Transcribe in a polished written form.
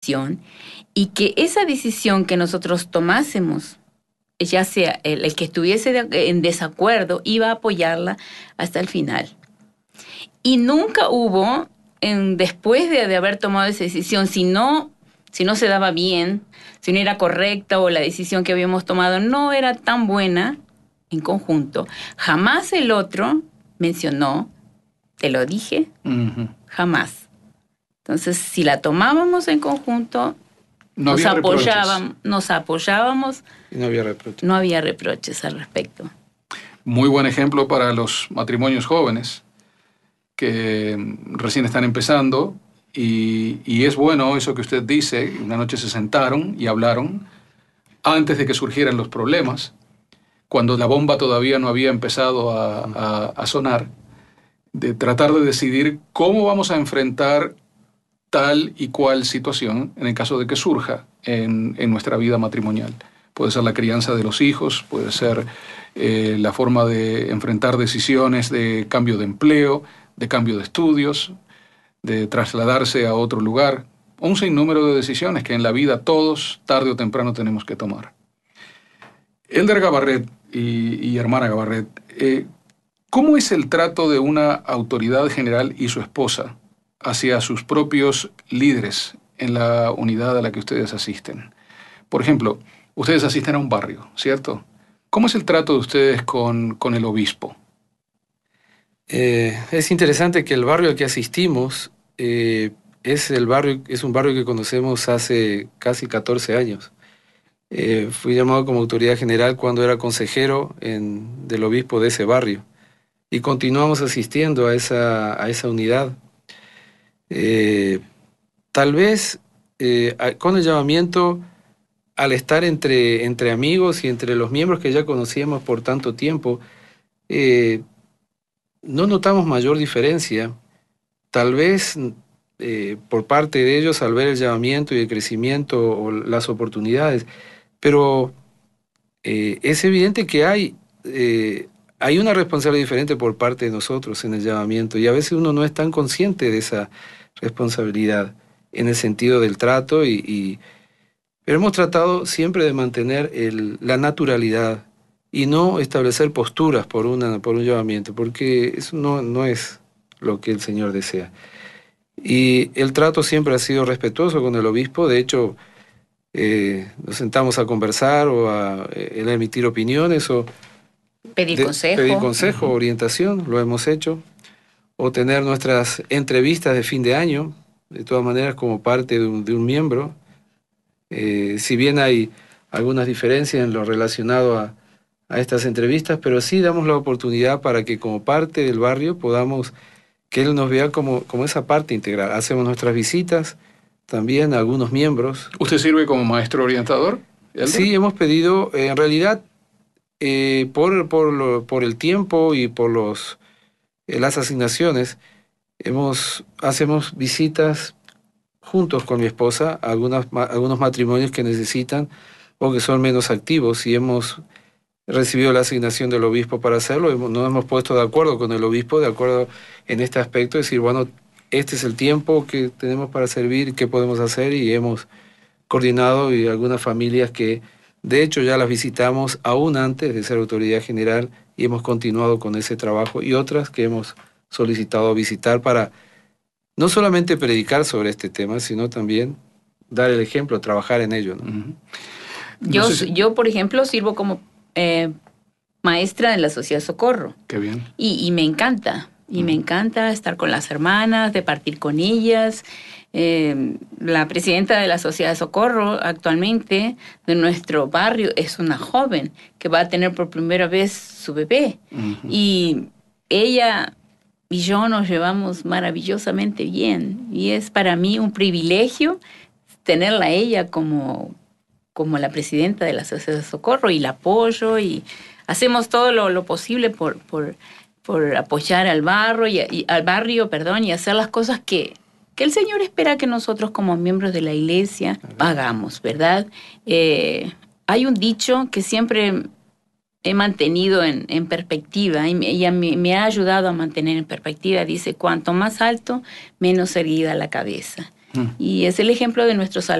decisión y que esa decisión que nosotros tomásemos, ya sea el que estuviese en desacuerdo, iba a apoyarla hasta el final. Y nunca hubo, después de haber tomado esa decisión, si no se daba bien, si no era correcta o la decisión que habíamos tomado no era tan buena en conjunto, jamás el otro mencionó, te lo dije, jamás. Entonces, si la tomábamos en conjunto, nos apoyábamos y no había reproches. No había reproches al respecto. Muy buen ejemplo para los matrimonios jóvenes que recién están empezando, y es bueno eso que usted dice. Una noche se sentaron y hablaron antes de que surgieran los problemas, cuando la bomba todavía no había empezado a sonar, de tratar de decidir cómo vamos a enfrentar tal y cual situación en el caso de que surja en nuestra vida matrimonial. Puede ser la crianza de los hijos, puede ser la forma de enfrentar decisiones de cambio de empleo, de cambio de estudios, de trasladarse a otro lugar, un sinnúmero de decisiones que en la vida todos, tarde o temprano, tenemos que tomar. Elder Gabarret y hermana Gabarret, ¿cómo es el trato de una autoridad general y su esposa hacia sus propios líderes en la unidad a la que ustedes asisten? Por ejemplo, ustedes asisten a un barrio, ¿cierto? ¿Cómo es el trato de ustedes con el obispo? Es interesante que el barrio al que asistimos es un barrio que conocemos hace casi 14 años. Fui llamado como autoridad general cuando era consejero del obispo de ese barrio, y continuamos asistiendo a esa unidad. Tal vez con el llamamiento, al estar entre amigos y entre los miembros que ya conocíamos por tanto tiempo, no notamos mayor diferencia. Tal vez por parte de ellos, al ver el llamamiento y el crecimiento o las oportunidades, pero es evidente que hay una responsabilidad diferente por parte de nosotros en el llamamiento, y a veces uno no es tan consciente de esa responsabilidad en el sentido del trato, pero hemos tratado siempre de mantener la naturalidad y no establecer posturas por un llamamiento, porque eso no es lo que el Señor desea. Y el trato siempre ha sido respetuoso con el obispo. De hecho, nos sentamos a conversar o a emitir opiniones o pedir consejo, orientación, lo hemos hecho, o tener nuestras entrevistas de fin de año, de todas maneras como parte de un miembro. Si bien hay algunas diferencias en lo relacionado a estas entrevistas, pero sí damos la oportunidad para que como parte del barrio que él nos vea como esa parte integral. Hacemos nuestras visitas también a algunos miembros. ¿Usted sirve como maestro orientador, Elder? Sí, hemos pedido, en realidad, por el tiempo y por las asignaciones, hacemos visitas juntos con mi esposa a algunos matrimonios que necesitan o que son menos activos, y hemos recibido la asignación del obispo para hacerlo. Nos hemos puesto de acuerdo con el obispo, de acuerdo en este aspecto, decir, bueno, este es el tiempo que tenemos para servir, qué podemos hacer, y hemos coordinado, y algunas familias que de hecho ya las visitamos aún antes de ser autoridad general, y hemos continuado con ese trabajo, y otras que hemos solicitado visitar para no solamente predicar sobre este tema, sino también dar el ejemplo, trabajar en ello, ¿no? Yo, por ejemplo, sirvo como maestra en la Sociedad Socorro. Qué bien. Y me encanta. Me encanta estar con las hermanas, de partir con ellas. La presidenta de la Sociedad Socorro actualmente de nuestro barrio es una joven que va a tener por primera vez su bebé. Y ella y yo nos llevamos maravillosamente bien. Y es para mí un privilegio tenerla a ella como la presidenta de la Sociedad Socorro, y la apoyo, y hacemos todo lo posible por apoyar al barrio y hacer las cosas que el Señor espera que nosotros como miembros de la iglesia hagamos, ¿verdad? Hay un dicho que siempre he mantenido en perspectiva, y me ha ayudado a mantener en perspectiva. Dice, cuanto más alto, menos erguida la cabeza. Y es el ejemplo de nuestro Salvador.